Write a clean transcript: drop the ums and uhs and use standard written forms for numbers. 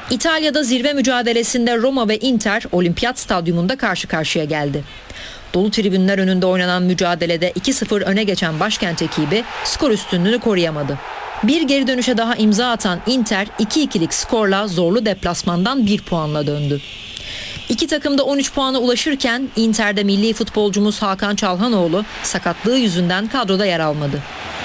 İtalya'da zirve mücadelesinde Roma ve Inter Olimpiyat Stadyumunda karşı karşıya geldi. Dolu tribünler önünde oynanan mücadelede 2-0 öne geçen başkent ekibi skor üstünlüğünü koruyamadı. Bir geri dönüşe daha imza atan Inter 2-2'lik skorla zorlu deplasmandan 1 puanla döndü. İki takım da 13 puana ulaşırken Inter'de milli futbolcumuz Hakan Çalhanoğlu sakatlığı yüzünden kadroda yer almadı.